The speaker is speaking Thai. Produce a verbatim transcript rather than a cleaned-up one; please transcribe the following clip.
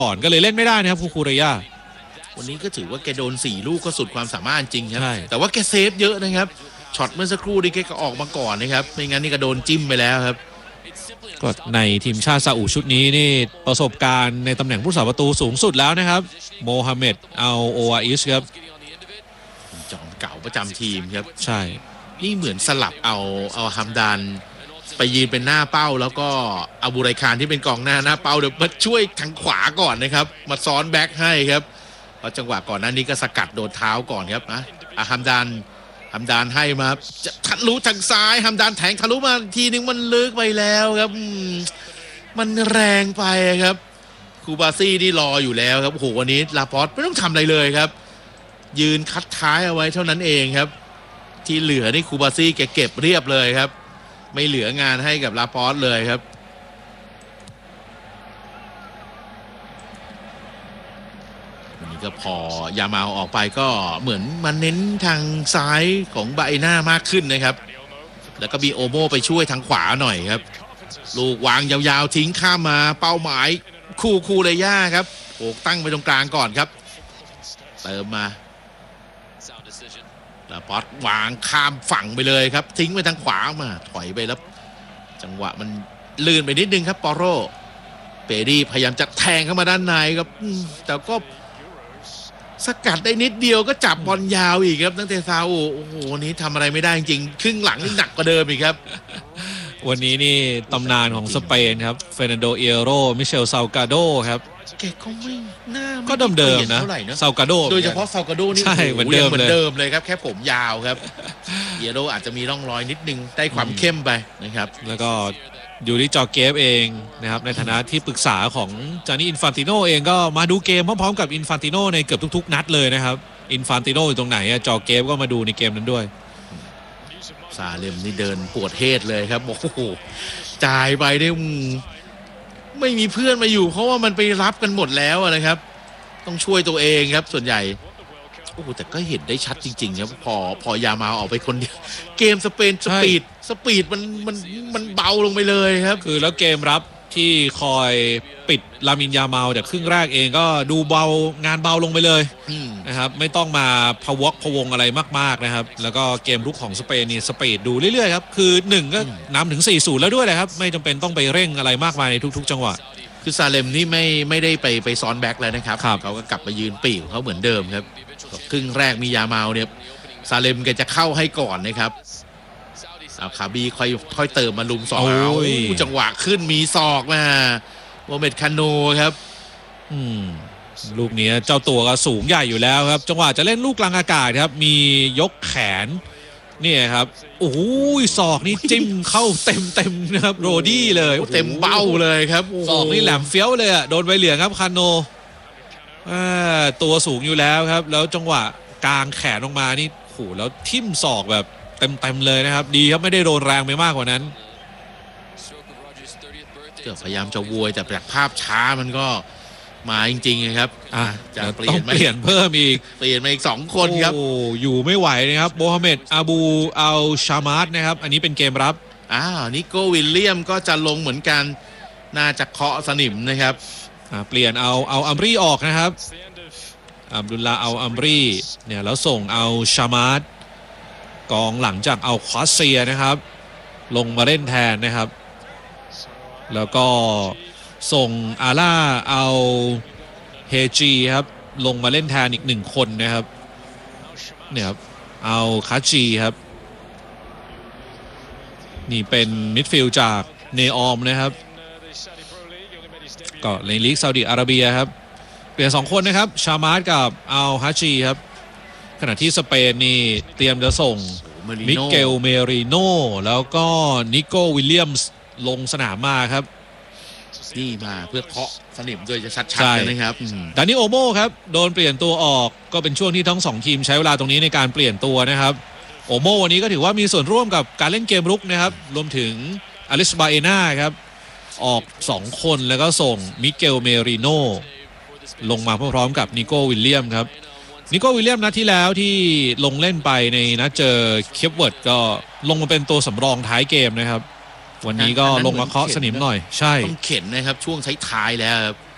ก่อนก็เลยเล่นไม่ได้นะครับคูคูเรยาวันนี้ก็ถือว่าแกโดนสี่ลูกก็สุดความสามารถจริงครับแต่ว่าแกเซฟเยอะนะครับช็อตเมื่อสักครู่นี้แกก็ออกมาก่อนนะครับไม่งั้นนี่ก็โดนจิ้มไปแล้วครับก็ในทีมชาติซาอุชุดนี้นี่ประสบการณ์ในตำแหน่งผู้สาประตูสูงสุดแล้วนะครับโมฮัมเหม็ดอัลโออาอิชครับจอมเก่าประจำทีมครับใช่นี่เหมือนสลับเอาเอาฮัมดานไปยืนเป็นหน้าเป้าแล้วก็อาบูไรคานที่เป็นกองหน้าหน้าเป้าเดี๋ยวมาช่วยทางขวาก่อนนะครับมาซ้อนแบ็คให้ครับเพราะจังหวะก่อนหน้านี้ก็สกัดโดนเท้าก่อนครับนะอาฮัมดานฮัมดานให้มาจะทะลุทางซ้ายฮัมดานแทงทะลุมาทีนึงมันลึกไปแล้วครับมันแรงไปครับคูบาซี่นี่รออยู่แล้วครับโอ้โหวันนี้ลาปอร์ตไม่ต้องทำอะไรเลยครับยืนคัดท้ายเอาไว้เท่านั้นเองครับที่เหลือนี่คูบาซี่แกเก็บเรียบเลยครับไม่เหลืองานให้กับลาปอร์ตเลยครับวันนี้ก็พอยามาออกไปก็เหมือนมันเน้นทางซ้ายของไบหน้ามากขึ้นนะครับแล้วก็มีโอโมไปช่วยทางขวาหน่อยครับลูกวางยาวๆทิ้งข้ามมาเป้าหมายคู่คูเลย่าครับโอกตั้งไปตรงกลางก่อนครับเติมมาลาปอร์ตวางข้ามฝั่งไปเลยครับทิ้งไปทางขวามาถอยไปแล้วจังหวะมันลื่นไปนิดนึงครับปอโรเปรีพยายามจะแทงเข้ามาด้านในครับแต่ก็สกัดได้นิดเดียวก็จับบอลยาวอีกครับตั้งแต่ซาอุโอ้โหนี้ทำอะไรไม่ได้จริงครึ่งหลังนี่หนักกว่าเดิมอีกครับวันนี้นี่ตำนานของสเปนครับเฟรนันโดเอโรมิเชลซาลกาโดครับแกก็ไม่น่าก็เดิมๆนะซาลกาโดโดยเฉพาะซาลกาโดนี่ใช่เหมือนเดิมเหมือนเดิมเลยครับแค่ผมยาวครับเอโรอาจจะมีร่องรอยนิดนึงได้ความเข้มไปนะครับแล้วก็อยู่ที่จอเกฟเองนะครับในฐานะที่ปรึกษาของจานี่อินฟานติโนเองก็มาดูเกมพร้อมๆกับอินฟานติโนในเกือบทุกๆนัดเลยนะครับอินฟานติโนอยู่ตรงไหนจอเกฟก็มาดูในเกมนั้นด้วยซาเลมนี่เดินปวดเฮดเลยครับโอ้โหจ่ายไปได้ไม่มีเพื่อนมาอยู่เพราะว่ามันไปรับกันหมดแล้วนะครับต้องช่วยตัวเองครับส่วนใหญ่โอ้โหแต่ก็เห็นได้ชัดจริงๆครับพอพอยามาออกไปคนเดียวเกมสเปนสปีดสปีดมันมันมันเบาลงไปเลยครับคือแล้วเกมรับที่คอยปิดลามินยามาจากครึ่งแรกเองก็ดูเบางานเบาลงไปเลยนะครับไม่ต้องมาพะวกพะวงอะไรมากๆนะครับแล้วก็เกมรุกของสเปนนี่สปีดดูเรื่อยๆครับคือหนึ่งก็นำถึง สี่ศูนย์ แล้วด้วยนะครับไม่จำเป็นต้องไปเร่งอะไรมากมายในทุกๆจังหวะคือซาเลมนี่ไม่ไม่ได้ไปไปซ้อนแบ็คแล้วนะครับเขาก็กลับมายืนปีกเขาเหมือนเดิมครับครึ่งแรกมียามาเนี่ยซาเลมแกจะเข้าให้ก่อนนะครับเอาคาบีค่อยค่อยเติมมาลุมสองเอาจังหวะขึ้นมีศอกมาโมเมดคาโนครับอืมลูกนี้เจ้าตัวก็สูงใหญ่อยู่แล้วครับจังหวะจะเล่นลูกกลางอากาศครับมียกแขนนี่ครับโอ้ยศอกนี่จิ้มเข้าเต็มเต็มนะครับโรดี้เลยเต็มเบ้าเลยครับศอกนี่แหลมเฟี้ยวเลยอ่ะโดนใบเหลืองครับคาโนตัวสูงอยู่แล้วครับแล้วจังหวะกลางแขนออกมานี่โหแล้วทิ่มศอกแบบเต็มๆเลยนะครับดีครับไม่ได้โดนแรงไปมากกว่านั้นก็พยายามจะโวยแต่จากภาพช้ามันก็มาจริงๆครับอ่ะจะเปลี่ยนเปลี่ยนเพิ่มอีกเปลี่ยนมาอีกสองคนครับโอ้อยู่ไม่ไหวนะครับโมฮัมเหม็ดอาบูอัลชามาร์ดนะครับอันนี้เป็นเกมรับอ้าวนิโก้วิลเลียมก็จะลงเหมือนกันน่าจะเคาะสนิมนะครับเปลี่ยนเอาเอาอัมรีออกนะครับอับดุลลาเอาอัมรีเนี่ยแล้วส่งเอาชามาร์ดกองหลังจากเอาควาเซียนะครับลงมาเล่นแทนนะครับแล้วก็ส่งอาล่าเอาเฮจีครับลงมาเล่นแทนอีกหนึ่งคนนะครับเนี่ยครับเอาคาจีครับนี่เป็นมิดฟิลด์จากเนออมนะครับก็ในลีกซาอุดิอาระเบียครับเปลี่ยนสองคนนะครับชามาร์ดกับอัลฮาจีครับขณะที่สเปนนี่เตรียมจะส่งมิเกลเมริโนแล้วก็นิโก้วิลเลียมส์ลงสนามมาครับนี่มาเพื่อเคาะสนิมโดยจะชัดๆเลยนะครับดานิโอโมครับโดนเปลี่ยนตัวออกก็เป็นช่วงที่ทั้งสองทีมใช้เวลาตรงนี้ในการเปลี่ยนตัวนะครับโอโมวันนี้ก็ถือว่ามีส่วนร่วมกับการเล่นเกมรุกนะครับรวมถึงอลิสบาเอน่าครับออกสองคนแล้วก็ส่งมิเกลเมริโนลงมาพร้อมๆกับนิโก้วิลเลียมครับนิโก้วิลเลียมนัดที่แล้วที่ลงเล่นไปในนัดเจอเคปเวิร์ดก็ลงมาเป็นตัวสำรองท้ายเกมนะครับวันนี้ก็ลงมาเคาะสนิมหน่อยใช่ต้องเข็นนะครับช่วงท้ายๆแล้วครับ